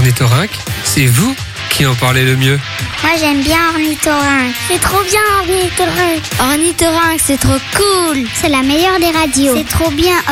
Ornithorynque, c'est vous qui en parlez le mieux. Moi j'aime bien Ornithorynque. C'est trop bien Ornithorynque. Ornithorynque, c'est trop cool. C'est la meilleure des radios. C'est trop bien